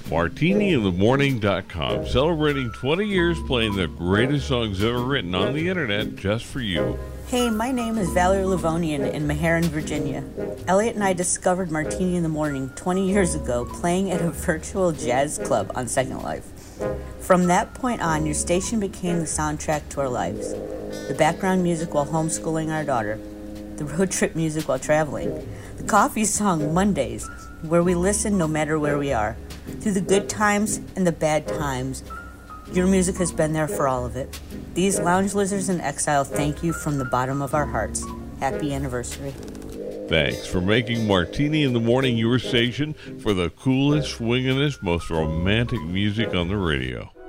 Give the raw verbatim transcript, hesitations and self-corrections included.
martini in the morning dot com, celebrating twenty years playing the greatest songs ever written on the internet just for you. Hey, my name is Valerie Livonian in Meherrin, Virginia. Elliot and I discovered Martini in the Morning twenty years ago playing at a virtual jazz club on Second Life. From that point on, your station became the soundtrack to our lives. The background music while homeschooling our daughter. The road trip music while traveling. The coffee song Mondays, where we listen no matter where we are. Through the good times and the bad times, your music has been there for all of it. These lounge lizards in exile thank you from the bottom of our hearts. Happy anniversary. Thanks for making Martini in the Morning your station for the coolest, swingingest, most romantic music on the radio.